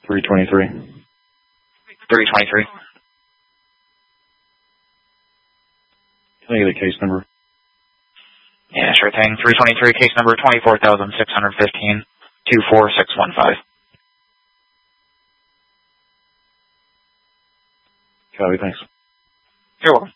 323. 323. Can I get a case number? Yeah, sure thing. 323, case number 24,615, 24615. Copy, thanks. You're welcome.